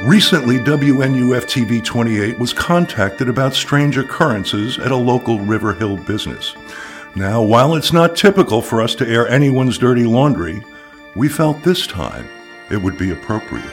Recently, WNUF-TV 28 was contacted about strange occurrences at a local River Hill business. Now, while it's not typical for us to air anyone's dirty laundry, we felt this time it would be appropriate.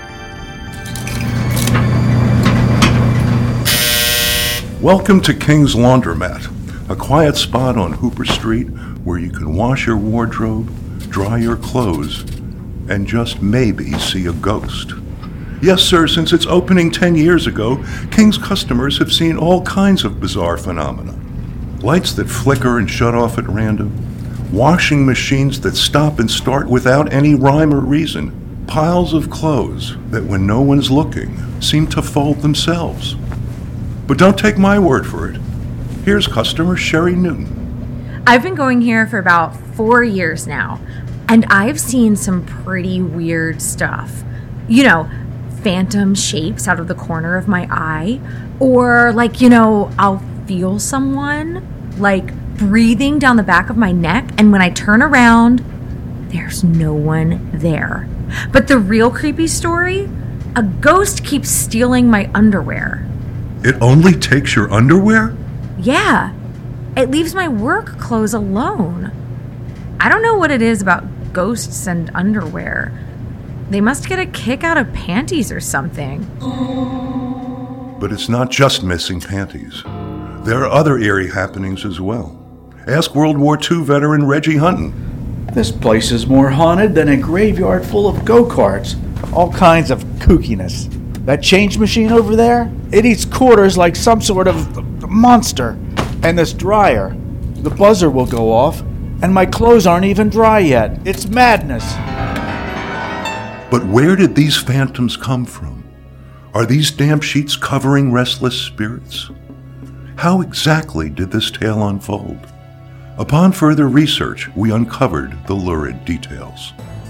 Welcome to King's Laundromat, a quiet spot on Hooper Street where you can wash your wardrobe, dry your clothes, and just maybe see a ghost. Yes, sir, since its opening 10 years ago, King's customers have seen all kinds of bizarre phenomena. Lights that flicker and shut off at random, washing machines that stop and start without any rhyme or reason, piles of clothes that when no one's looking seem to fold themselves. But don't take my word for it. Here's customer Sherry Newton. I've been going here for about 4 years now, and I've seen some pretty weird stuff. You know, phantom shapes out of the corner of my eye, or I'll feel someone breathing down the back of my neck, and when I turn around, there's no one there. But the real creepy story, a ghost keeps stealing my underwear. It only takes your underwear? Yeah, it leaves my work clothes alone. I don't know what it is about ghosts and underwear. They must get a kick out of panties or something. But it's not just missing panties. There are other eerie happenings as well. Ask World War II veteran Reggie Hunton. This place is more haunted than a graveyard full of go-karts. All kinds of kookiness. That change machine over there, it eats quarters like some sort of monster. And this dryer, the buzzer will go off, and my clothes aren't even dry yet. It's madness. But where did these phantoms come from? Are these damp sheets covering restless spirits? How exactly did this tale unfold? Upon further research, we uncovered the lurid details.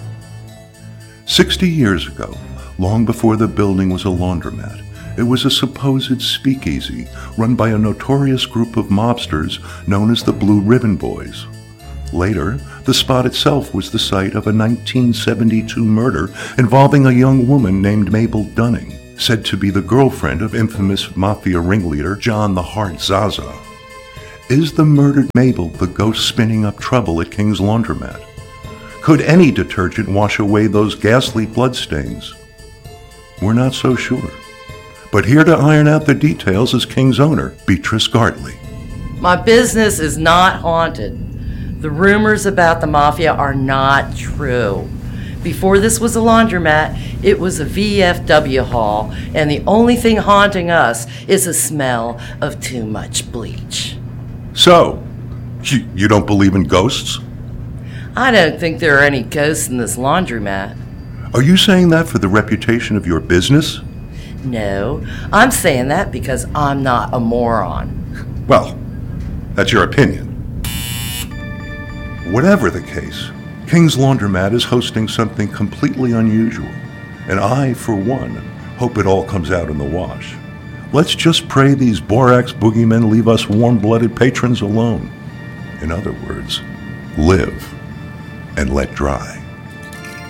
60 years ago, long before the building was a laundromat, it was a supposed speakeasy run by a notorious group of mobsters known as the Blue Ribbon Boys. Later, the spot itself was the site of a 1972 murder involving a young woman named Mabel Dunning, said to be the girlfriend of infamous mafia ringleader John the Heart Zaza. Is the murdered Mabel the ghost spinning up trouble at King's Laundromat? Could any detergent wash away those ghastly bloodstains? We're not so sure. But here to iron out the details is King's owner, Beatrice Gartley. My business is not haunted. The rumors about the mafia are not true. Before this was a laundromat, it was a VFW hall, and the only thing haunting us is the smell of too much bleach. So, you don't believe in ghosts? I don't think there are any ghosts in this laundromat. Are you saying that for the reputation of your business? No, I'm saying that because I'm not a moron. Well, that's your opinion. Whatever the case, King's Laundromat is hosting something completely unusual, and I, for one, hope it all comes out in the wash. Let's just pray these borax boogeymen leave us warm-blooded patrons alone. In other words, live and let dry.